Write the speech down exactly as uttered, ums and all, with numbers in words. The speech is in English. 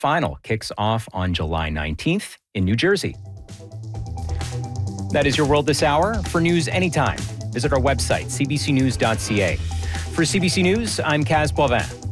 final kicks off on July nineteenth in New Jersey. That is your world this hour. For news anytime, visit our website, c b c news dot c a. For C B C News, I'm Kaz Boivin.